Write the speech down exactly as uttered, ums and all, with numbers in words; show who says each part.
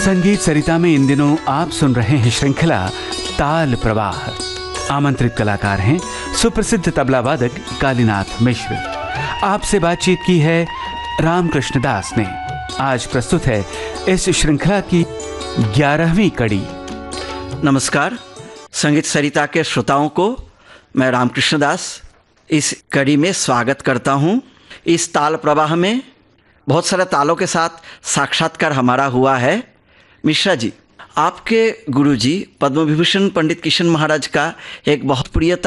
Speaker 1: संगीत सरिता में इन दिनों आप सुन रहे हैं श्रृंखला ताल प्रवाह। आमंत्रित कलाकार हैं सुप्रसिद्ध तबला वादक कालीनाथ मिश्र। आपसे बातचीत की है रामकृष्ण दास ने। आज प्रस्तुत है इस श्रृंखला की ग्यारहवीं कड़ी।
Speaker 2: नमस्कार संगीत सरिता के श्रोताओं को मैं रामकृष्ण दास इस कड़ी में स्वागत करता हूं। इस ताल प्रवाह में बहुत सारे तालों के साथ साक्षात्कार हमारा हुआ है। मिश्रा जी, आपके गुरुजी पद्म विभूषण पंडित किशन महाराज का एक बहुत प्रिय